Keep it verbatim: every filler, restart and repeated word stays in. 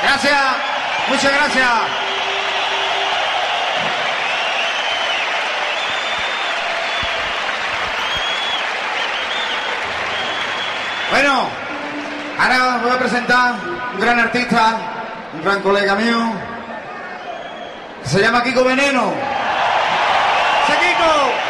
Gracias, muchas gracias. Bueno, ahora voy a presentar un gran artista, un gran colega mío, que se llama Kiko Veneno. ¡Sí, Kiko!